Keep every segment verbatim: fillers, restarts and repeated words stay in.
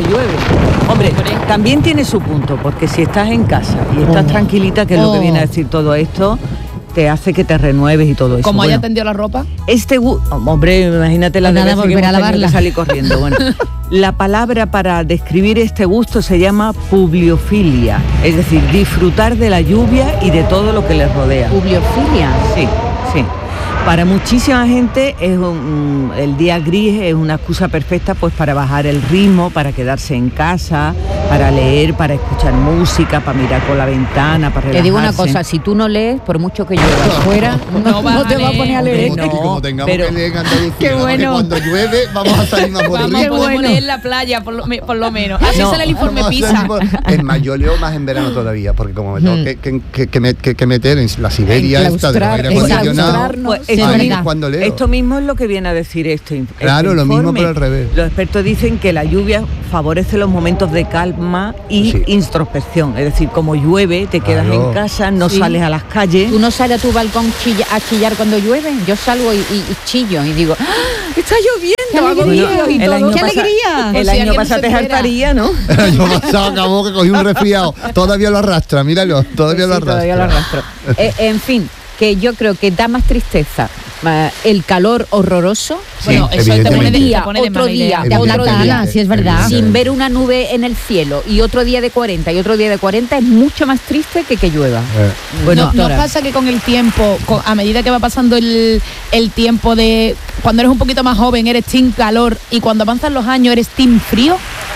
llueve. Hombre, también tiene su punto, porque si estás en casa y estás oh. tranquilita, que es oh. lo que viene a decir todo esto, te hace que te renueves y todo eso. ¿Cómo bueno, haya tendido la ropa? Este, hombre, imagínate la de veces que hemos tenido que salir corriendo. Bueno, la palabra para describir este gusto se llama publiofilia, es decir, disfrutar de la lluvia y de todo lo que les rodea. ¿Publiofilia? Sí, sí. Para muchísima gente es un, el día gris es una excusa perfecta pues para bajar el ritmo, para quedarse en casa, para leer, para escuchar música, para mirar por la ventana, para relajarse. Te digo una cosa, si tú no lees, por mucho que llueva afuera, no, no, no te va a poner a leer. No, como tengamos pero, que leer en Andalucía, qué bueno. que cuando llueve vamos a salir más por Vamos, río. podemos bueno. leer en la playa, por lo, por lo menos. Así no, sale el informe PISA. Es más, yo leo más en verano todavía, porque como me tengo que, que, que, que, que, que meter en la Siberia esta de los aire acondicionado, pues, ahí es cuando leo. Esto mismo es lo que viene a decir esto. Claro, este lo mismo pero al revés. Los expertos dicen que la lluvia favorece los momentos de calma y sí. introspección. Es decir, como llueve, te quedas claro. en casa, no sí. sales a las calles. ¿Tú no sales a tu balcón chilla, a chillar cuando llueve? Yo salgo y, y, y chillo y digo, ¡ah, está lloviendo! Bueno, y el todo. año ¡Qué pasa, alegría! El año pasado te jaltaría, ¿no? El año pasado acabó que cogí un resfriado. Todavía lo arrastra, míralo, todavía sí, lo arrastra. Todavía lo arrastro. eh, en fin, que yo creo que da más tristeza uh, el calor horroroso. Sí, bueno, eso te pone de, día, te pone de otro día, otro día, sí es verdad. Sin ver una nube en el cielo y otro día de cuarenta y otro día de cuarenta es mucho más triste que que llueva. Eh. Bueno, ¿no, ¿no pasa que con el tiempo, con, a medida que va pasando el, el tiempo de cuando eres un poquito más joven eres team calor y cuando avanzan los años eres team frío?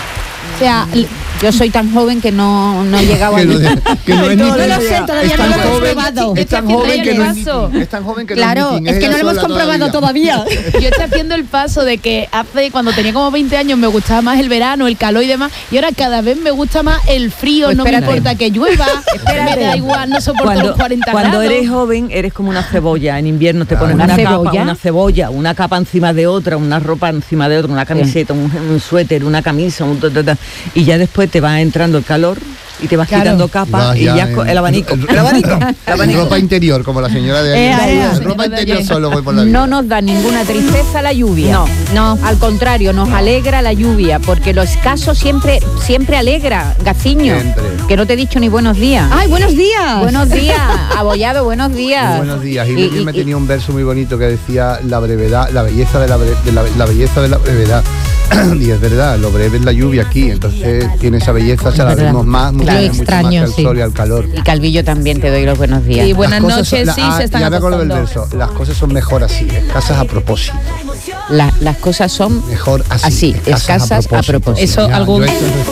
O sea, yo soy tan joven que no, no he llegado a... que no, que no es ni no lo sé, todavía no lo hemos probado. Es tan joven que no es es tan joven que claro, no es que no lo hemos comprobado todavía. Yo estoy haciendo el paso de que hace cuando tenía como veinte años me gustaba más el verano, el calor y demás, y ahora cada vez me gusta más el frío, pues no me importa que llueva, me da igual, no soporto cuando, los cuarenta cuando grados. Cuando eres joven eres como una cebolla, en invierno te pones ¿Una una cebolla? capa, una cebolla, una capa encima de otra, una ropa encima de otra, una camiseta, un, un suéter, una camisa, un, y ya después te va entrando el calor y te vas claro. quitando capa y ya, ya en, el abanico. El, el, el abanico. El abanico. Ropa interior, como la señora de eh, ahí. Eh, ropa interior solo voy por la vida. No nos da ninguna tristeza la lluvia. No, no. Al contrario, nos alegra la lluvia, porque lo escaso siempre, siempre alegra, Gaciño. Siempre. Que no te he dicho ni buenos días. ¡Ay, buenos días! Buenos días, Abollado, buenos días. Muy buenos días. Y, y, y me y, tenía un verso muy bonito que decía la brevedad, la belleza de la, bre, de la, la belleza de la brevedad. Y es verdad, lo breve es la lluvia aquí, entonces tiene esa belleza, se la vemos más, mucho, claro, mucho extraño, más que al sí. sol y al calor. Y Calvillo también te doy los buenos días. Y buenas cosas, noches, la, sí, ah, se están ya me acuerdo del acostando. verso, las cosas son mejor así, escasas a propósito. La, las cosas son mejor así, así escasas, escasas a propósito. A propósito. Eso ya, algún,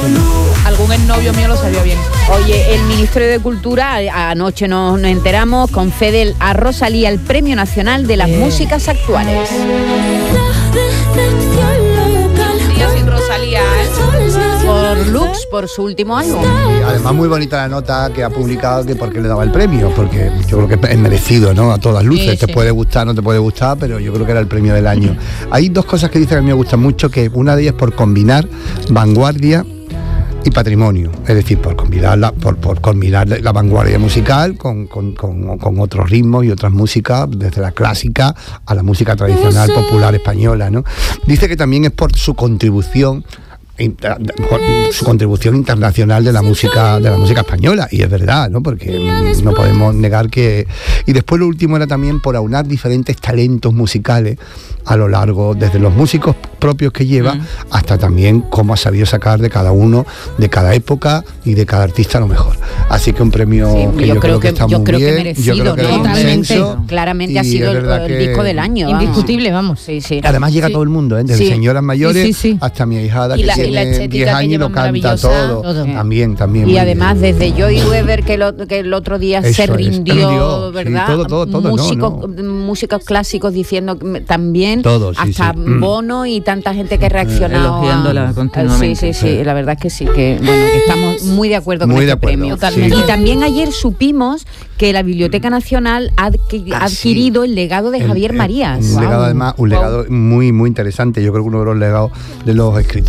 algún exnovio mío lo sabía bien. Oye, el Ministerio de Cultura, anoche nos, nos enteramos, concede a Rosalía el Premio Nacional de las eh. Músicas Actuales. Día sin Rosalía, ¿eh? Por Lux, por su último álbum. Y además muy bonita la nota que ha publicado, que por qué le daba el premio, porque yo creo que es merecido, ¿no? A todas luces, sí, te sí. puede gustar, no te puede gustar, pero yo creo que era el premio del año. Hay dos cosas que dice que a mí me gustan mucho, que una de ellas por combinar vanguardia y patrimonio, es decir, por combinar por, por combinar la vanguardia musical con, con, con, con otros ritmos y otras músicas, desde la clásica a la música tradicional popular española, ¿no? Dice que también es por su contribución su contribución internacional de la música de la música española, y es verdad, ¿no? Porque no podemos negar que... Y después lo último era también por aunar diferentes talentos musicales a lo largo, desde los músicos propios que lleva mm. hasta también cómo ha sabido sacar de cada uno, de cada época y de cada artista lo mejor. Así que un premio sí, que yo, yo creo, creo que, que está yo muy creo bien, que merecido, yo creo que ¿no? Totalmente, claramente ha sido el, el disco del año, indiscutible, vamos. Sí, sí. Además llega sí. todo el mundo, ¿eh? Desde sí. señoras mayores sí, sí, sí. hasta mi ahijada que la, tiene diez años y lo canta todo. todo. Sí. También, también. Y además bien. Desde Joy Weber que, lo, que el otro día Eso se rindió, es, ¿verdad? Sí, todo, todo, todo, músicos, no, no. músicos clásicos diciendo también todo, sí, hasta sí. Bono y tanta gente que ha reaccionado. Elogiándola continuamente. Sí, sí, sí, sí, la verdad es que sí, que, bueno, que estamos muy de acuerdo con muy este acuerdo, premio. Sí. Y también ayer supimos que la Biblioteca Nacional ha adqu- ah, adquirido sí. el legado de Javier el, Marías. Un wow. legado además, un legado wow. muy, muy interesante. Yo creo que uno de los legados de los escritores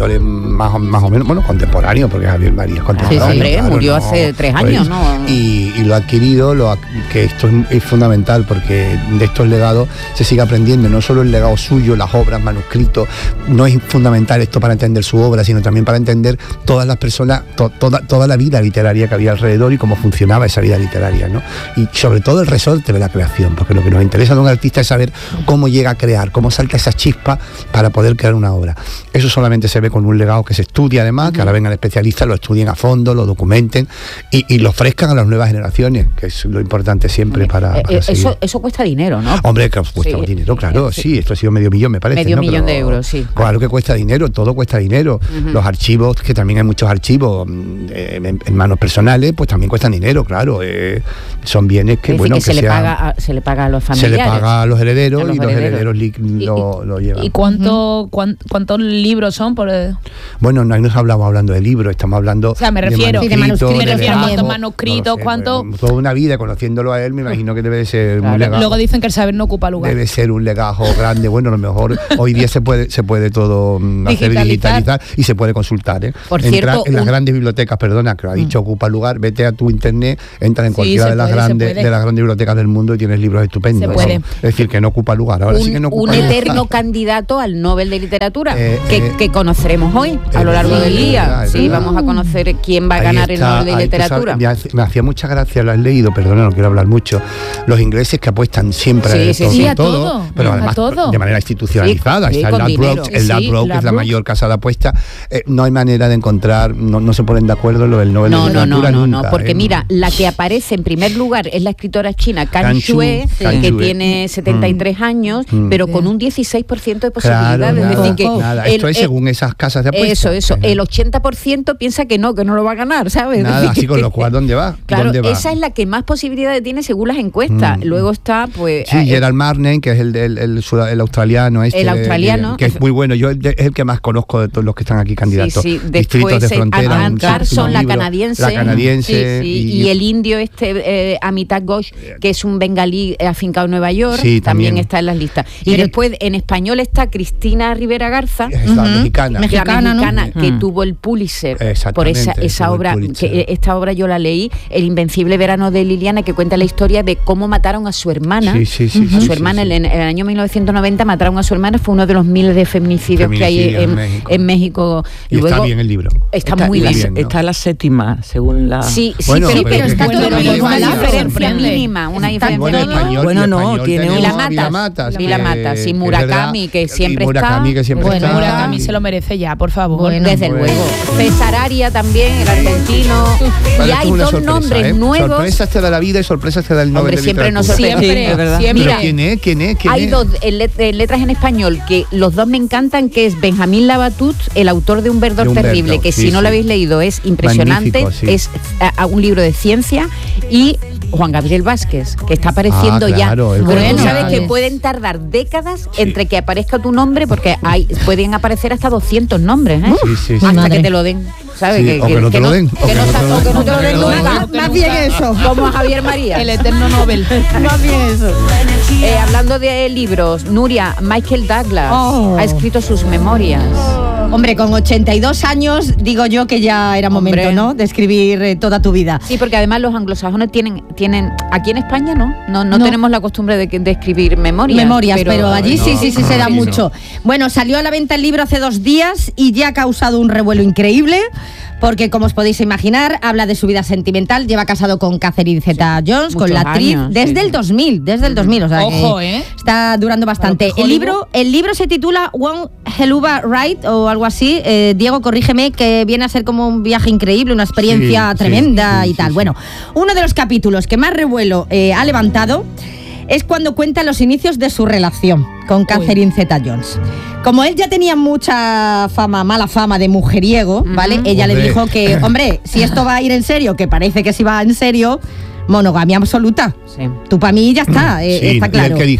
más, más o menos, bueno, contemporáneo, porque Javier María es contemporáneo. Sí, sí, hombre, claro, murió no, hace tres pues, años, ¿no? Y, y lo ha adquirido, lo ha, que esto es, es fundamental, porque de estos legados se sigue aprendiendo, no solo el legado suyo, las obras, manuscritos, no es fundamental esto para entender su obra, sino también para entender todas las personas, to, toda, toda la vida literaria que había alrededor y cómo funcionaba esa vida literaria, ¿no? Y sobre todo el resorte de la creación, porque lo que nos interesa de un artista es saber cómo llega a crear, cómo salta esa chispa para poder crear una obra. Eso solamente se ve con un legado que se estudia además, uh-huh. que ahora vengan especialistas, lo estudien a fondo, lo documenten y, y lo ofrezcan a las nuevas generaciones, que es lo importante siempre para, eh, para eh, seguir. Eso, eso cuesta dinero, ¿no? Hombre, que cuesta sí, dinero, claro, sí. sí, esto ha sido medio millón, me parece. Medio ¿no? millón Pero, de euros, sí. Claro que cuesta dinero, todo cuesta dinero. Uh-huh. Los archivos, que también hay muchos archivos eh, en, en manos personales, pues también cuestan dinero, claro. Eh, son bienes que, es bueno, que, que se, sean, le paga a, se le paga a los familiares. Se le paga a los herederos, a los y los herederos, herederos li, y, lo, lo llevan. ¿Y cuánto, cuán, cuántos libros son? Por el... Bueno, no, ahí no estamos hablando de libros, estamos hablando o sea, me refiero, de manuscritos. Me refiero a cuántos manuscritos, manuscritos, cuánto... Toda una vida conociéndolo a él, me imagino que debe de ser claro. un legado. Luego dicen que el saber no ocupa lugar. Debe ser un legajo grande. Bueno, a lo mejor hoy día se puede se puede todo hacer digitalizar, digitalizar y se puede consultar. ¿eh? Por Entrar cierto, en las un... grandes bibliotecas, perdona, que lo ha dicho, mm. ocupa lugar, vete a tu internet, entra en cualquiera sí, de las puede, grandes de las grandes bibliotecas del mundo y tienes libros estupendos. Se puede. ¿no? Es decir, que no ocupa lugar. Ahora un, sí que no ocupa un lugar. eterno candidato al Nobel de Literatura eh, que, eh, que conoceremos hoy a lo largo verdad, del día. verdad, Sí, verdad. vamos a conocer quién va a Ahí ganar está, el Nobel de Literatura. Sabes, me hacía mucha gracia, lo has leído, perdona, no quiero hablar mucho. Los ingleses que apuestan siempre sí, a, sí, todo, sí, a todo, todo, pero a además todo. de manera institucionalizada. Sí, está sí, el Ladbrokes, dinero. el Sí, Ladbrokes es la Ladbrokes. mayor casa de apuestas. Eh, no hay manera de encontrar, no, no se ponen de acuerdo lo del Nobel No, de no, no, Literatura no, nunca. no, porque ¿eh? mira, la que aparece en primer lugar es la escritora china Kan Kan Xue, Xue, Kan que Xue. tiene setenta y tres Mm. años, Mm. pero con un dieciséis por ciento de posibilidades. Claro, es nada, decir, que nada. el- Esto es el- según esas casas de apuestas. Eso, eso. ¿eh? El ochenta por ciento piensa que no, que no lo va a ganar, ¿sabes? Nada, Es decir, así con que- lo cual, ¿dónde va? Claro, ¿Dónde va? esa es la que más posibilidades tiene según las encuestas. Mm. Luego está, pues... Sí, eh, Gerald Marnen, que es el, el, el, sud- el australiano. Este, El australiano. Que es muy bueno. Yo es el que más conozco de todos los que están aquí candidatos. Sí, sí. Distritos Después de eh, frontera. Ann un Carson, la libro. canadiense. La canadiense. Sí, sí. Y, y el indio este, eh, Amitabh Ghosh, que es un bengalí eh, afincado en Nueva York, Sí, también. también está en las listas. Y Pero- después en español está Cristina Rivera Garza, Es la Ujú. mexicana. Mex- la Mexicana, ¿no? mexicana, que Mm. tuvo el Pulitzer por Exactamente, esa, esa tuvo el obra. Pulitzer. Que, esta obra yo la leí, El invencible verano de Liliana, que cuenta la historia de cómo mataron a su hermana. Sí, sí, sí, a sí, su sí, hermana sí. En, en el año mil novecientos noventa mataron a su hermana, fue uno de los miles de feminicidios, que hay Feminicidios en, en México. en México. Y Luego, está bien el libro. Está, Está- muy la- bien. bien, ¿no? Está la séptima, según la... Sí, sí, Bueno, pero, pero pero que- está bueno, todo pero con igual una la diferencia sorprende. mínima, una Está diferencia Bueno, mínima. español, Bueno, y no, español tiene tenemos un- a Vila Vila Matas, Matas, Vila que- Matas, sí, que Murakami, es que verdad, siempre y Murakami, está. que siempre Bueno, está. Murakami se lo merece ya, por favor. Bueno. Desde Bueno. luego. César Aria también, el argentino. Pero Y esto es hay una dos sorpresa, nombres ¿eh? nuevos. Sorpresas te da la vida y sorpresas te da el Nobel Hombre, de siempre nos Literatura. sorprende. Siempre, Sí, es verdad. siempre. Mira, ¿Quién es? ¿Quién es? ¿Quién Hay es? dos en, let- en letras en español que los dos me encantan, que es Benjamín Labatut, el autor de Un verdor De Humberto, terrible, que sí, si no sí. lo habéis leído es impresionante, Magnífico, sí. es a- a un libro de ciencia, y Juan Gabriel Vázquez, que está apareciendo Ah, claro, ya. el Pero tú Bueno, sabes que vale. pueden tardar décadas entre que aparezca tu nombre, porque hay pueden aparecer hasta doscientos nombres, ¿eh? Sí, sí, sí. Hasta Madre. que te lo den. ¿Sabes? Sí, o que no te lo den, o Que que no no te sa- lo o que den. no te lo den O que no te lo nunca. den. Más bien eso. Como a Javier María. El eterno Nobel. Más bien eso. Eh, hablando de libros, Nuria, Michael Douglas Oh. ha escrito sus memorias. Hombre, con ochenta y dos años digo yo que ya era momento, Hombre. ¿no? De escribir eh, toda tu vida. Sí, porque además los anglosajones tienen, tienen aquí en España no, no, no, No. tenemos la costumbre de, que- de escribir memorias. Memorias, pero, allí no, sí, sí, sí se da sí, mucho. Bueno, salió a la venta el libro hace dos días y ya ha causado un revuelo increíble, porque como os podéis imaginar, habla de su vida sentimental, lleva casado con Catherine Zeta-Jones, con muchos la actriz, años, desde sí. el dos mil, desde el dos mil, o sea Ojo, que ¿eh? está durando bastante. Pero que El Hollywood- libro, el libro se titula One Helluva Ride o algo así. Eh, Diego, corrígeme, que viene a ser como un viaje increíble, una experiencia Sí, sí, tremenda sí, y sí, tal. sí. Bueno, uno de los capítulos que más revuelo eh, ha levantado es cuando cuenta los inicios de su relación con Catherine Zeta-Jones. Como él ya tenía mucha fama, mala fama de mujeriego, ¿vale? Ella le Hombre. dijo que, hombre, si esto va a ir en serio, que parece que sí va en serio, monogamia absoluta. Sí. Tú para mí ya está, eh, Sí, está ¿y claro. él qué dijo?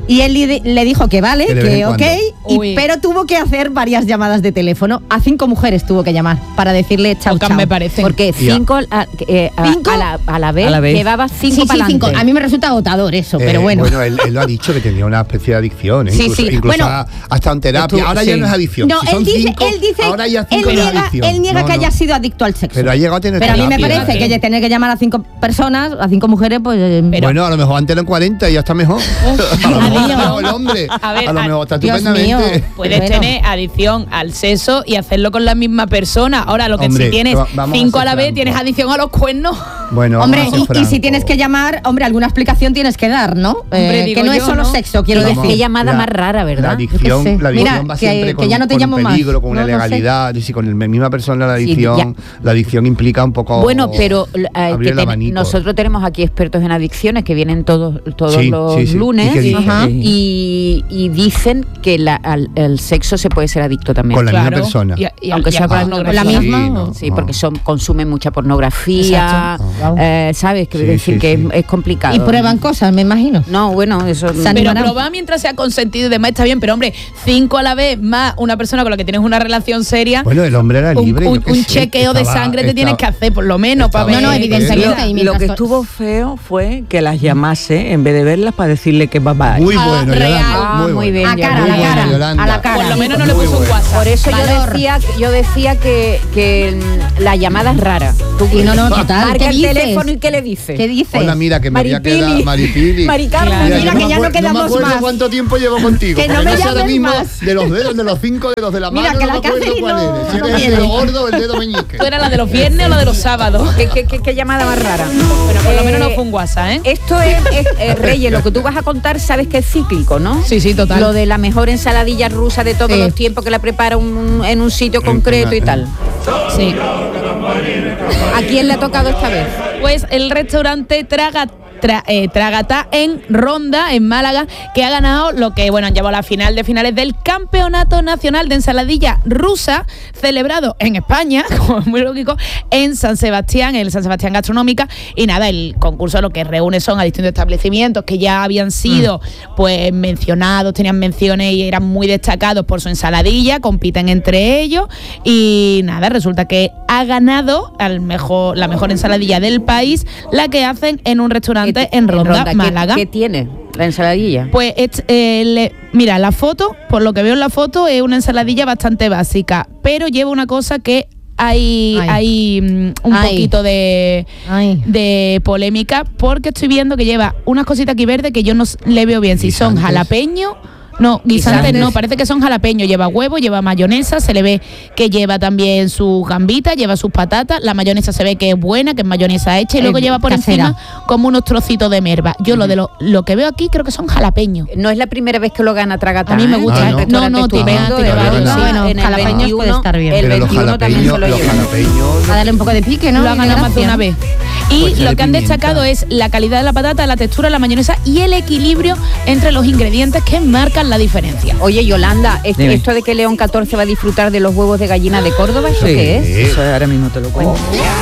Y él le, le dijo que vale, Que de vez que en ok, y- Uy. pero tuvo que hacer varias llamadas de teléfono. A cinco mujeres tuvo que llamar para decirle chao, Pocas chao. me parecen. Porque Ya. cinco, a, eh, a- ¿Cinco? a la, a la vez, A la vez. llevaba cinco Sí, sí, para cinco. adelante. A mí me resulta agotador eso, pero Eh, bueno. Bueno, él, él lo ha dicho que tenía una especie de adicción. ¿eh? Sí, incluso sí. incluso Bueno, ha, ha estado en terapia. estuvo- Ahora ya sí. no es adicción. No, Si él son dice, cinco, él dice, ahora ya él cinco no es niega, adicción. él niega No, que no. haya sido adicto al sexo. Pero ha llegado a tener Pero a mí me terapia. parece que tener que llamar a cinco personas, a cinco mujeres, pues... eh, Pero- Bueno, a lo mejor antes eran cuarenta y ya está mejor. a lo mejor está mejor el hombre. A ver, a lo a- mejor está Dios estupendamente. mío. Puedes Bueno. tener adicción al sexo y hacerlo con la misma persona. Ahora, lo que Hombre, si tienes va- vamos a cinco a, ser la vez, francos. tienes adicción a los cuernos. Bueno, Hombre, vamos a ser y, y si francos. tienes que llamar, hombre, alguna explicación tienes que dar, ¿no? Hombre, Eh, digo que no es yo, solo ¿no? sexo, quiero Qué- decir. qué llamada más rara, ¿verdad? La adicción, Yo qué sé. la adicción Mira, va que- siempre que con, ya no te con llamo un más. peligro, con una No, no sé. legalidad. Y si con la misma persona la Sí, adicción, la adicción implica un poco. Bueno, pero eh, abrir que el ten- abanico. nosotros tenemos aquí expertos en adicciones que vienen todos, todos Sí, los sí, sí. lunes ¿Y qué dicen? Ajá. y, y dicen que la- al, el sexo se puede ser adicto también. Con la misma Claro. persona. Y, y- Aunque y sea a con la pornografía. la Sí, misma, no, Sí, no. porque son consumen mucha pornografía, Exacto. eh, ¿sabes? Que Sí, decir sí, que sí. es, es complicado. Y prueban cosas, me imagino. No, bueno, eso... Se Pero animarán. probar mientras sea consentido y demás está bien, pero hombre, cinco a la vez más una persona con la que tienes una relación seria, Bueno, el hombre era un, libre. un- yo qué un sé, chequeo de estaba- sangre te tienes estaba- que hacer, por lo menos, para ver. No, no, evidentemente. Lo, y lo mientras que to- estuvo feo fue que las llamase en vez de verlas para decirle que papá. Muy Ah, bueno, real. Yolanda. Ah, muy, muy bueno. bien, A cara, a Muy la bueno, cara. Yolanda. A la cara. Por lo menos no Muy le puso un bueno. WhatsApp. Por eso yo Valor. decía, yo decía que, que mm, la llamada es rara. Tú Y no, no, total. marca ¿Qué el dices? teléfono y ¿qué le dices? ¿Qué dices? Hola, mira, que me había Maripili. quedado Maripili. Mari Carmen. Claro. Mira yo que ya me no acuer- quedamos No me acuerdo más. cuánto tiempo llevo contigo. Que no porque me sé ahora llames mismo más. de los dedos, de los cinco dedos de la Mira, mano, que no la me acuerdo Catherine cuál no- eres. Si no eres el quiere. dedo gordo o el dedo meñique. ¿Tú eras la de los viernes o la de los sábados? ¿Qué, qué, qué- qué llamada más rara? Pero por lo Eh, menos no fue un WhatsApp, ¿eh? Esto es, es eh, Reyes, lo que tú vas a contar sabes que es cíclico, ¿no? Sí, sí, total. Lo de la mejor ensaladilla rusa de todos Sí. los tiempos que la prepara un- en un sitio concreto y tal. Sí. ¿A quién le ha tocado esta vez? Pues el restaurante Traga, Tra- eh, Tragatá en Ronda, en Málaga, que ha ganado lo que, bueno, han llevado a la final de finales del Campeonato Nacional de Ensaladilla Rusa, celebrado en España, como es muy lógico, en San Sebastián, en el San Sebastián Gastronómica. Y nada, el concurso lo que reúne son a distintos establecimientos que ya habían sido pues mencionados, tenían menciones y eran muy destacados por su ensaladilla, compiten entre ellos. Y nada, resulta que ha ganado al mejor, la mejor ensaladilla del país, la que hacen en un restaurante en Ronda, ¿Qué- Málaga. ¿Qué, tiene la ensaladilla? Pues es, eh, le- mira, la foto, por lo que veo en la foto, es una ensaladilla bastante básica, pero lleva una cosa que hay, Ay. hay mm, un Ay. poquito de, Ay. de polémica, porque estoy viendo que lleva unas cositas aquí verdes que yo no s- le veo bien si son ¿Guisantes? jalapeños. No, guisantes ¿Guisantes? no, parece que son jalapeños. Lleva huevo, lleva mayonesa, se le ve que lleva también sus gambitas, lleva sus patatas. La mayonesa se ve que es buena, que es mayonesa hecha, y luego Eh, lleva por casera. encima como unos trocitos de merva. Yo lo de lo, lo que veo aquí creo que son jalapeños. No es la primera vez que lo gana Tragatá. A mí me ¿eh? gusta. Ah, ¿no? Un restaurante No, no, tiene- estupendo, tiene de varios, verdad. sí. Bueno, En el jalapeños veintiuno, puede estar bien. El Pero los veintiuno también se jalapeños, lo los lleva. jalapeños. A darle un poco de pique, ¿no? Lo han Y de ganado más de gracia. una vez. Y Pues lo de que han pimienta. destacado es la calidad de la patata, la textura, la mayonesa y el equilibrio entre los ingredientes que marcan la diferencia. Oye, Yolanda, ¿esto, Dime. esto de que León catorce va a disfrutar de los huevos de gallina de Córdoba, ¿eso qué es? Eso ahora mismo te lo cuento.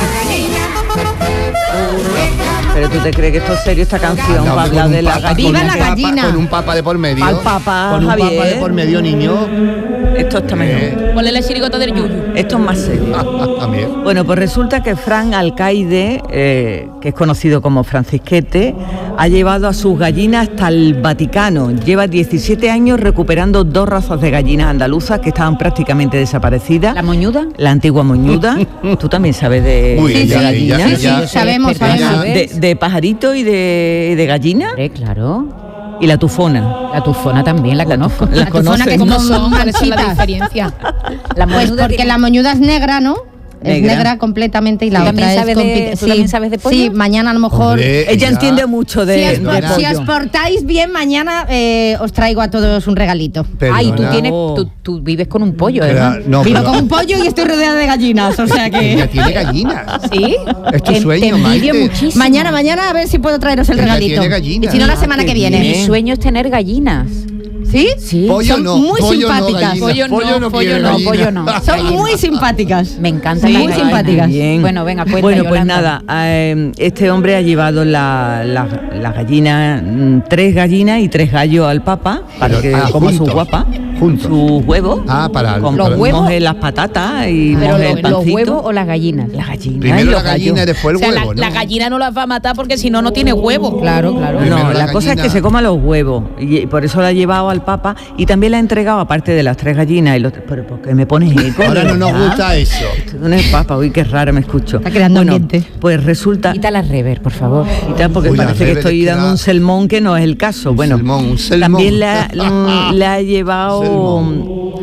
Pero tú te crees que esto es serio, esta canción, No, para hombre, hablar con de un la papa, gallina. ¡Viva con la un papa- gallina! Con un papa de por medio. Al papa, Con un Javier. papa de por medio, niño. Esto está mejor. Eh, Ponle la chirigota del yuyu. Esto es más serio. También. Bueno, pues resulta que Fran Alcaide, eh, que es conocido como Francisquete, ha llevado a sus gallinas hasta el Vaticano. Lleva diecisiete años recuperando dos razas de gallinas andaluzas que estaban prácticamente desaparecidas. ¿La moñuda? La antigua moñuda. Tú también sabes de, Uy, de ella- gallinas. ella- Sí, sí, ella- sabemos, Pero sabemos. ya de, ves. de pajarito y de, de gallina. Hombre, claro. Y la tufona. La tufona también la conozco. La La tufona que conocen. es ¿Cómo como son? ¿Cuál es la manchitas. diferencia? La Pues moñuda porque tiene- la moñuda es negra, ¿no? Es Negra. negra completamente y la ¿Tú otra también es sabes con de- pit- tú también sabes de pollo? Sí, mañana a lo mejor. Hombre, Ella entiende mucho de, si, os, de por- si os pollo. portáis bien, mañana eh, os traigo a todos un regalito. Ay, tú, Perdona. tienes, tú, tú vives con un pollo, Pero, además. no, Vivo pero- con un pollo y estoy rodeada de gallinas, o sea Ella que. tiene gallinas. ¿Sí? Es tu Te- sueño, te envidio Maite. muchísimo. Mañana, mañana a ver si puedo traeros el Ella regalito. tiene gallinas. Y si no, la Ah, semana qué que viene. bien. Mi sueño es tener gallinas. ¿Sí? Sí. Pollo Son no, muy pollo no, simpáticas. gallina. Pollo no, Pollo no, pollo quiere no, gallina. pollo no. Son muy simpáticas. Me encantan Sí, las muy gallinas. simpáticas. Bien. Bueno, venga, cuenta, Bueno, pues Yolanda. nada, eh, este hombre ha llevado la, la, la gallina, mm, tres gallinas y tres gallos al Papa para Pero, que ah, coma juntos, sus guapas, juntos. sus huevos. Ah, para con, los con- huevos. moje las patatas y Pero moje lo- el los pancito. huevos o las gallinas. Las gallinas y Primero los la gallina y gallos. después O el sea, huevo, la, ¿no? la gallina no las va a matar porque si no, no tiene huevo. Claro, claro. Primero No, la, la cosa es que gallina. se coma los huevos y por eso la ha llevado al Papa y también la ha entregado, aparte de las tres gallinas y los... Pero ¿por qué me pones eco? Ahora no nos ¿verdad? gusta eso. Esto no es Papa, uy, qué raro me escucho. Está creando bueno, ambiente. Pues resulta... Quita la rever, por favor. Y tal, porque Uy, la parece que Rebe estoy de dando Cra- un sermón que no es el caso. Un bueno, sermón, un sermón. también le ha, mm, le ha llevado Sermón.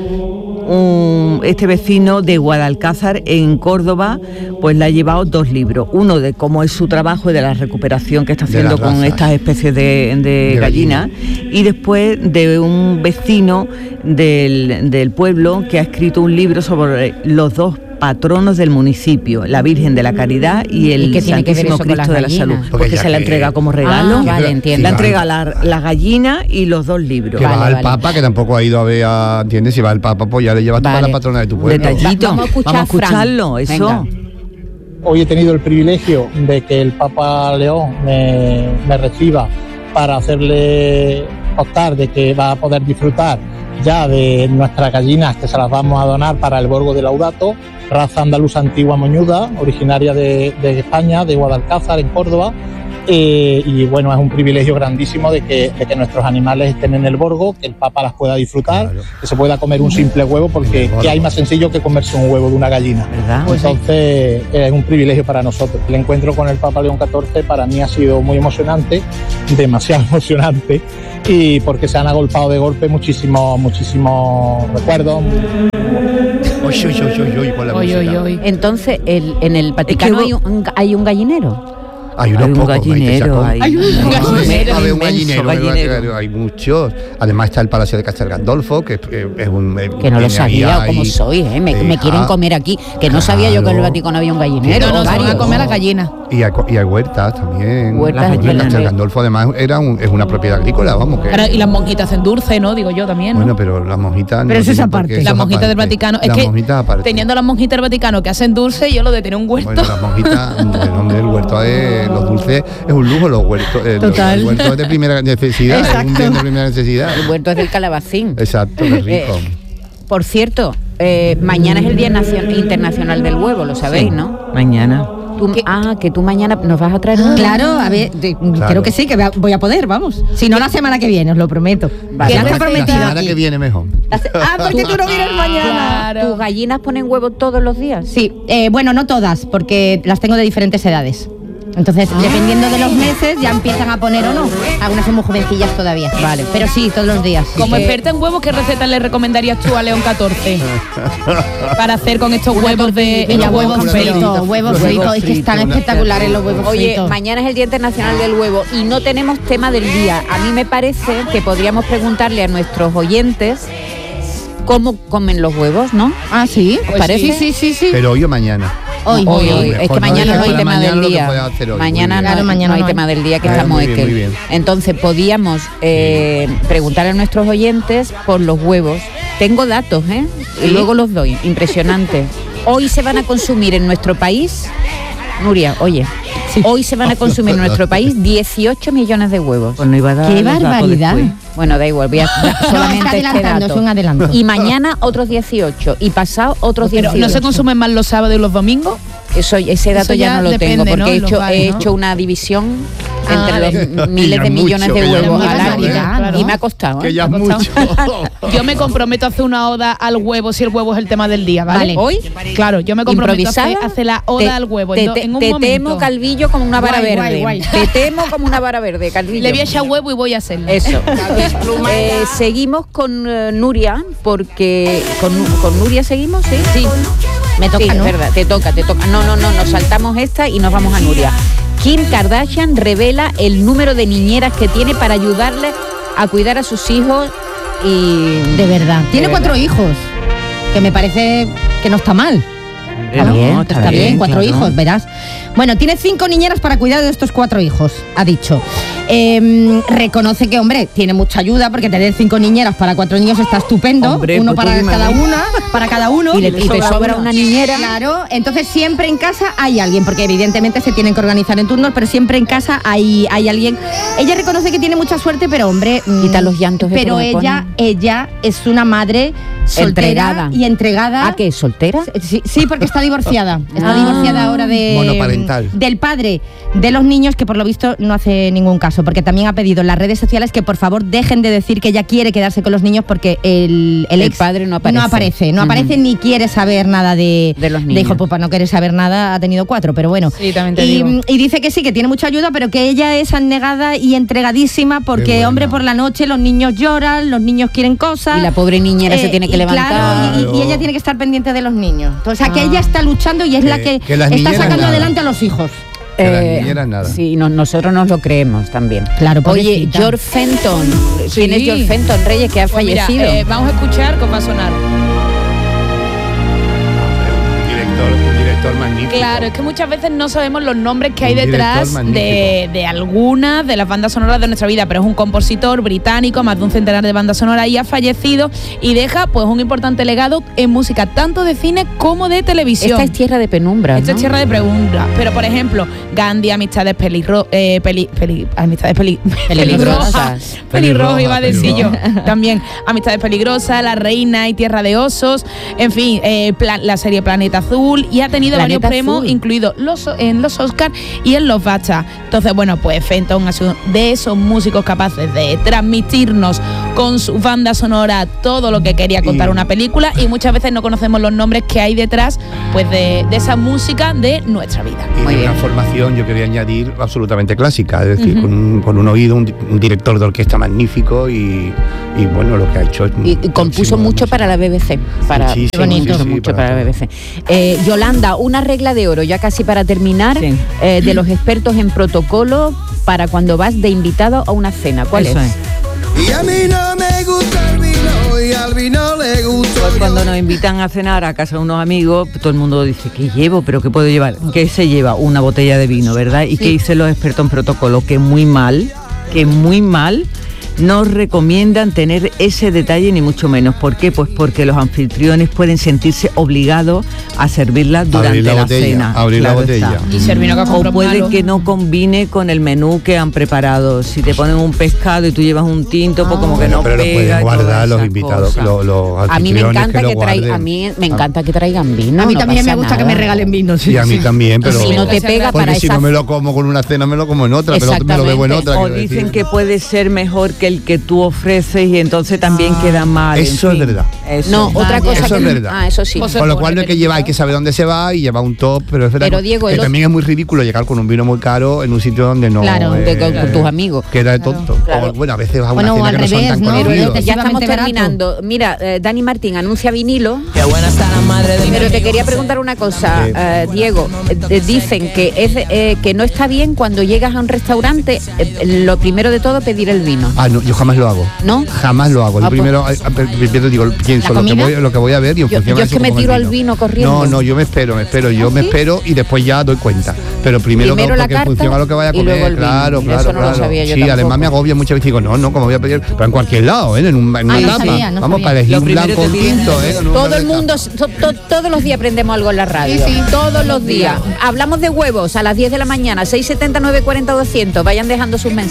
un- este vecino de Guadalcázar en Córdoba, pues le ha llevado dos libros. Uno de cómo es su trabajo y de la recuperación que está De haciendo las con razas. estas especies de, de De gallinas. Y después de un vecino del, del pueblo que ha escrito un libro sobre los dos patronos del municipio, la Virgen de la Caridad y el ¿Y qué tiene que ver Santísimo eso con las Cristo de la gallinas? Salud. Porque Porque ya se la que- entrega como regalo. Ah, vale, entiendo. La Sí, entrega la, la gallina y los dos libros. Que Vale, va al vale. Papa, que tampoco ha ido a ver a... ¿Entiendes? Si va al Papa, pues ya le llevas toda Vale. la patrona de tu pueblo. Detallito. Va- vamos a escuchar Vamos a Fran. escucharlo, eso. Venga. Hoy he tenido el privilegio de que el Papa León me, me reciba para hacerle optar de que va a poder disfrutar ya de nuestras gallinas que se las vamos a donar para el Borgo de Laudato, raza andaluza antigua moñuda, originaria de, de España, de Guadalcázar, en Córdoba. Eh, y bueno, es un privilegio grandísimo de que, de que nuestros animales estén en el Borgo, que el Papa las pueda disfrutar, Claro. que se pueda comer un simple huevo, En porque el Borgo. ¿qué hay más sencillo que comerse un huevo de una gallina? ¿Verdad? Entonces es un privilegio para nosotros. El encuentro con el Papa León catorce para mí ha sido muy emocionante, demasiado emocionante, y porque se han agolpado de golpe muchísimos, muchísimos recuerdos. Uy, uy, uy, uy, uy, con la Oy, música. oy, oy. Entonces, el, en el Vaticano que hay, vos- un, hay un gallinero. Hay unos Hay un pocos, gallinero, ahí te hay sacó. un Ah, gallinero a ver, un inmenso, gallinero, gallinero. hay muchos. Además está el Palacio de Castel Gandolfo, que es, es un... eh, Que no lo tiene sabía, ahí- como soy, ¿eh? Me, eh, me quieren ah, comer aquí. Que no sabía yo que en el claro. Vaticano había un gallinero. No, no, se van a varios. comer a las gallinas. Y hay, y hay huertas también. Huertas La de Castel gallinas. Gandolfo además era un- es una propiedad agrícola, vamos. Que, Claro, y las monjitas hacen dulce, ¿no? Digo yo también, ¿no? bueno, pero las monjitas... Pero no eso es tienen por aparte. qué, eso Las es monjitas del aparte. Vaticano. Es Las que monjitas aparte. teniendo las monjitas del Vaticano que hacen dulce, yo lo de tener un huerto. Bueno, las monjitas, bueno, hombre, el huerto es, los dulces es un lujo, los huertos, eh, los- Total. el huerto es de primera necesidad, es un Exacto. bien de primera necesidad. El huerto es del calabacín. Exacto, qué rico. Eh, Por cierto, eh, mañana es el Día Nacion- Internacional del Huevo, lo sabéis, Sí, ¿no? Mañana. Tú- ah, que tú mañana nos vas a traer un Claro, a ver, de- creo que sí, que va- voy a poder, vamos. Si no, la semana que viene, os lo prometo. Vale. Ya La está semana- La prometido semana aquí. que viene mejor. La se- Ah, porque tú no vienes mañana. ¿Tus gallinas ponen huevos todos los días? Sí, eh, bueno, no todas, porque las tengo de diferentes edades. Entonces, dependiendo de los meses, ya empiezan a poner o no. Algunas son muy jovencillas todavía. Vale. Pero sí, todos los días. Como que- experta en huevos, ¿qué receta le recomendarías tú a León catorce? Para hacer con estos huevos de Ella, huevos huevos con fritos, pelito. huevos Huevos fritos, es que están fritos, una- espectaculares los huevos Oye, fritos. mañana es el Día Internacional del Huevo y no tenemos tema del día. A mí me parece que podríamos preguntarle a nuestros oyentes cómo comen los huevos, ¿no? Ah, sí. ¿Os parece? Sí, sí, sí, sí. Pero hoy o mañana. Hoy, Hoy, hoy. Mejor Es que no mañana dejar no hay para tema mañana del lo que día. puedas hacer hoy. Mañana Muy no, Claro, hay- mañana no hay no hay. tema del día que Ah, estamos muy bien, Ekel. muy bien. Entonces podíamos eh, preguntar a nuestros oyentes por los huevos. Tengo datos, ¿eh? Y luego los doy. Impresionante. Hoy se van a consumir en nuestro país, Nuria, oye, hoy se van a consumir en nuestro país dieciocho millones de huevos. Pues no iba a dar ¡Qué los datos barbaridad! después. Bueno, da igual, voy a dar No, solamente está este adelantando, dato. es un adelanto. Y mañana otros dieciocho y pasado otros Pero dieciocho. ¿no se consumen más los sábados y los domingos? Eso, ese dato Eso ya, ya no lo depende, tengo porque ¿no? he, Los hecho, bares, he ¿no? hecho una división Ah, entre los Que miles ya de es millones mucho, de que ya es huevos mucho, al año. claro. Y me ha costado. ¿eh? Que ya es Me ha mucho. costado. Yo me comprometo a hacer una oda al huevo si el huevo es el tema del día, ¿vale? Vale. ¿Hoy? Claro, yo me comprometo a ¿Improvisada? hacer, a hacer la oda Te- al huevo Te, en, do- te- en un te momento. temo, Calvillo, como una vara Guay, verde. guay, guay. Te temo como una vara verde, Calvillo. Le voy a echar huevo y voy a hacerlo. Eso. Eh, seguimos con eh, Nuria, porque con, Nu- con Nuria seguimos, ¿sí? Sí. Me toca, Sí, es ¿no? verdad, te toca, te toca. No, no, no, nos saltamos esta y nos vamos a Nuria. Kim Kardashian revela el número de niñeras que tiene para ayudarle a cuidar a sus hijos y... De verdad. Tiene De cuatro hijos, que me parece que no está mal. Está ¿no? bien, está, bien, cuatro claro. hijos, verás. Bueno, tiene cinco niñeras para cuidar de estos cuatro hijos, ha dicho. Eh, reconoce que, hombre, tiene mucha ayuda porque tener cinco niñeras para cuatro niños está estupendo. Hombre, uno pues para cada una, para cada uno. Y, le, y te sobra una niñera. Claro, entonces siempre en casa hay alguien, porque evidentemente se tienen que organizar en turnos, pero siempre en casa hay, hay alguien. Ella reconoce que tiene mucha suerte, pero hombre, quita los llantos. Pero ella, ella es una madre soltera entregada. y entregada. ¿A qué? ¿Soltera? Sí, sí, porque está divorciada. Está ah. divorciada ahora de monoparental. Del padre de los niños, que por lo visto no hace ningún caso, porque también ha pedido en las redes sociales que por favor dejen de decir que ella quiere quedarse con los niños, porque el, el, el ex padre no aparece. No aparece, no uh-huh. aparece ni quiere saber nada de, de los niños. De hijo, papá no quiere saber nada, ha tenido cuatro, pero bueno. Sí, también te y, digo. y dice que sí, que tiene mucha ayuda, pero que ella es abnegada y entregadísima, porque hombre, por la noche los niños lloran, los niños quieren cosas. Y la pobre niñera eh, se tiene que levantar. Claro, y, y ella tiene que estar pendiente de los niños. O sea, ah. que ella está luchando y es que, la que, que está sacando nada. adelante a los hijos. Que eh, las niñeras nada. Sí, no, nosotros nos lo creemos también. Claro, oye, George Fenton. Sí. ¿Quién es George Fenton, Reyes, que ha pues fallecido? Mira, eh, vamos a escuchar cómo va a sonar. Magnífico. Claro, es que muchas veces no sabemos los nombres que hay detrás de, de algunas de las bandas sonoras de nuestra vida, pero es un compositor británico, más de un centenar de bandas sonoras, y ha fallecido y deja pues un importante legado en música, tanto de cine como de televisión. Esta es tierra de penumbra. Esta ¿no? es tierra de penumbra, pero por ejemplo, Gandhi, Amistades pelirro, eh, peli, peli, Amistades peli, peligrosas, pelirrojo iba a decir yo, también Amistades peligrosas, La Reina y Tierra de Osos, en fin, eh, plan, la serie Planeta Azul, y ha tenido Planeta varios premios, incluidos los, en los Oscars y en los BAFTA. Entonces, bueno, pues Fenton ha sido de esos músicos capaces de transmitirnos con su banda sonora todo lo que quería contar y, una película, y muchas veces no conocemos los nombres que hay detrás pues de, de esa música de nuestra vida. Y Muy de bien. Una formación, yo quería añadir, absolutamente clásica, es decir, uh-huh. con, un, con un oído, un, un director de orquesta magnífico y, y bueno, lo que ha hecho es... Y, y compuso mucho para la B B C. Para, Muchísimo, bonito, sí, sí, mucho para, para la B B C. Eh, Yolanda, una regla de oro, ya casi para terminar, sí. eh, de los expertos en protocolo para cuando vas de invitado a una cena. ¿Cuál Eso es? es? Y a mí no me gusta el vino y al vino le gusta. Pues cuando nos invitan a cenar a casa de unos amigos, todo el mundo dice, ¿qué llevo? ¿Pero qué puedo llevar? ¿Qué se lleva? Una botella de vino, ¿verdad? ¿Y sí. qué dicen los expertos en protocolo? Que muy mal, que muy mal nos recomiendan tener ese detalle, ni mucho menos. ¿Por qué? Pues porque los anfitriones pueden sentirse obligados a servirla durante abrir la, la botella, cena. Abrir claro la botella. Y servir una o puede malo. que no combine con el menú que han preparado. Si te ponen un pescado y tú llevas un tinto, pues como que bueno, no pero pega. Pero lo pueden guardar los invitados, los, los a mí me encanta que, que traigan, a mí me encanta que traigan vino. A mí no también me gusta nada. que me regalen vino. Sí, y a mí sí. también, pero si no te pega porque para si esa... no me lo como con una cena, me lo como en otra, pero me lo bebo en otra. O dicen decir. que puede ser mejor que el que tú ofreces y entonces también ah, queda mal. Eso en fin. es verdad. Eso. No, otra ah, cosa eso que es verdad. Ah, eso sí. Con lo cual no hay que llevar, hay que saber dónde se va y llevar un top, pero es verdad. Pero Diego, que también es muy ridículo llegar con un vino muy caro en un sitio donde no. Claro, eh, de, con, con tus amigos. Queda de tonto. Claro. O, bueno, a veces vas a bueno, una cena que revés, no son tan ¿no? conocidos. Ya estamos barato. terminando. Mira, eh, Dani Martín anuncia vinilo. Qué buena está la madre del Pero te quería preguntar una cosa, Sí. eh, Diego. Eh, dicen que es eh, que no está bien cuando llegas a un restaurante, eh, lo primero de todo pedir el vino. Ah, no, yo jamás lo hago. ¿No? Jamás lo hago. Lo Ah, primero, eh, primero digo, pienso lo que, voy, lo que voy a ver y en Yo, función yo a es eso que me como el tiro al vino corriendo. No, no, yo me espero, me espero, yo ¿Ah, me sí? espero y después ya doy cuenta. Pero primero, Primero no, la porque carta en función a lo que vaya a y luego comer, el vino. claro, claro, Eso no lo claro. sabía yo Sí, tampoco. además me agobia muchas veces, digo, no, no, como voy a pedir, pero en cualquier lado, ¿eh? en, un, en una Ah, no tapa. sabía, no Vamos sabía. para elegir Lo un primero blanco te un piden- tinto, ¿eh? No, Todo no, el no. mundo, to- to- todos los días aprendemos algo en la radio. Sí, sí. Todos los días. Hablamos de huevos a las diez de la mañana, seis setenta, nueve cuarenta, doscientos. Vayan dejando sus mensajes.